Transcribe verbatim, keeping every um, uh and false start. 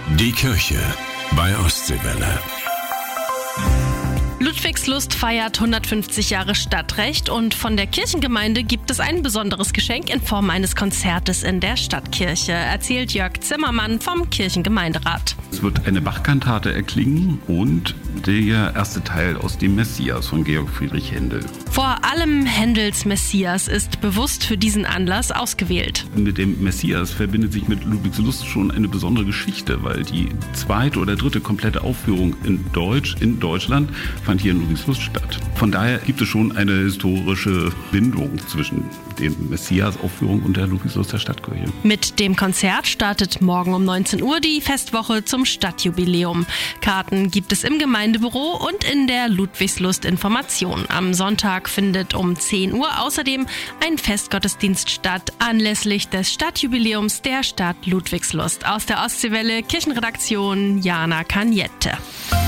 Die Kirche bei Ostseewelle. Ludwigslust feiert hundertfünfzig Jahre Stadtrecht und von der Kirchengemeinde gibt es ein besonderes Geschenk in Form eines Konzertes in der Stadtkirche, erzählt Jörg Zimmermann vom Kirchengemeinderat. Es wird eine Bachkantate erklingen und der erste Teil aus dem Messias von Georg Friedrich Händel. Vor allem Händels Messias ist bewusst für diesen Anlass ausgewählt. Mit dem Messias verbindet sich mit Ludwigslust schon eine besondere Geschichte, weil die zweite oder dritte komplette Aufführung in Deutsch in Deutschland fand hier in Ludwigslust statt. Von daher gibt es schon eine historische Bindung zwischen den Messias-Aufführung und der Ludwigsluster Stadtkirche. Mit dem Konzert startet morgen um neunzehn Uhr die Festwoche zum Stadtjubiläum. Karten gibt es im Gemeindebüro und in der Ludwigslust Information. Am Sonntag findet um zehn Uhr außerdem ein Festgottesdienst statt, anlässlich des Stadtjubiläums der Stadt Ludwigslust. Aus der Ostseewelle Kirchenredaktion Jana Kaniette.